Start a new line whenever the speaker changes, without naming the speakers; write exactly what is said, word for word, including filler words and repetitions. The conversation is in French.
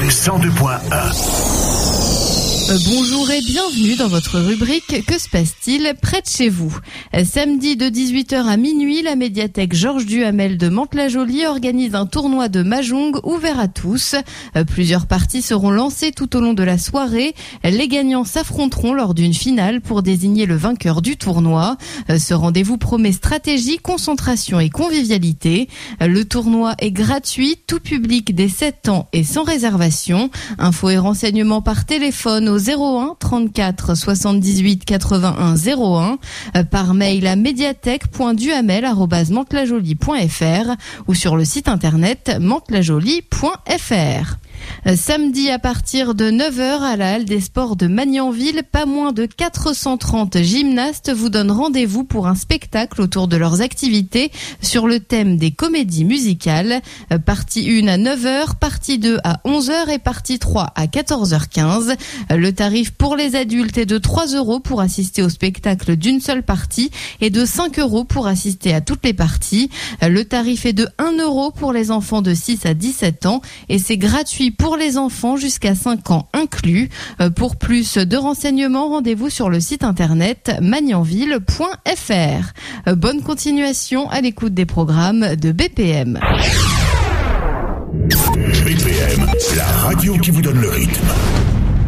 cent deux point un.
Bonjour et bienvenue dans votre rubrique Que se passe-t-il près de chez vous? Samedi de dix-huit heures à minuit, la médiathèque Georges Duhamel de Mantes-la-Jolie organise un tournoi de Mahjong ouvert à tous. Plusieurs parties seront lancées tout au long de la soirée. Les gagnants s'affronteront lors d'une finale pour désigner le vainqueur du tournoi. Ce rendez-vous promet stratégie, concentration et convivialité. Le tournoi est gratuit, tout public dès sept ans et sans réservation. Infos et renseignements par téléphone au zéro un trente-quatre soixante-dix-huit quatre-vingt-un zéro un, par mail à médiathèque point duhamel arobase mantes la jolie point f r ou sur le site internet mantes la jolie point f r. Samedi à partir de neuf heures à la Halle des Sports de Magnanville, pas moins de quatre cent trente gymnastes vous donnent rendez-vous pour un spectacle autour de leurs activités sur le thème des comédies musicales. Partie un à neuf heures, partie deux à onze heures et partie trois à quatorze heures quinze. Le tarif pour les adultes est de trois euros pour assister au spectacle d'une seule partie et de cinq euros pour assister à toutes les parties. Le tarif est de un euro pour les enfants de six à dix-sept ans et c'est gratuit pour les enfants jusqu'à cinq ans inclus. Pour plus de renseignements, rendez-vous sur le site internet magnanville point f r. Bonne continuation à l'écoute des programmes de B P M.
B P M, la radio qui vous donne le rythme.